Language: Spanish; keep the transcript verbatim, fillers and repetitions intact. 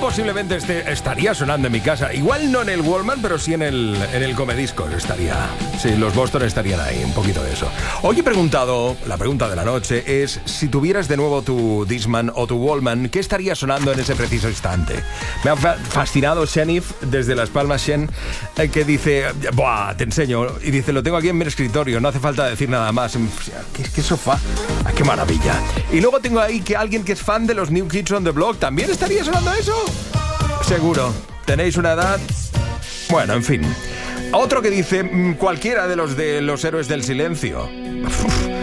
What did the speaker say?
posiblemente este, estaría sonando en mi casa. Igual no en el Walkman, pero sí en el, en el Comediscos estaría. Sí, los Boston estarían ahí, un poquito de eso. Hoy he preguntado, la pregunta de la noche es, si tuvieras de nuevo tu Discman o tu Walkman, ¿qué estaría sonando en ese preciso instante? Me ha fa- fascinado Shenif desde Las Palmas, Shen, eh, que dice, buah, te enseño, y dice, lo tengo aquí en mi escritorio, no hace falta decir nada más. ¿Qué, qué sofá? Ah, ¡qué maravilla! Y luego tengo ahí que alguien que es fan de los New Kids on the Block, ¿también estaría sonando eso? Seguro. ¿Tenéis una edad? Bueno, en fin. Otro que dice, cualquiera de los de los Héroes del Silencio. Uf,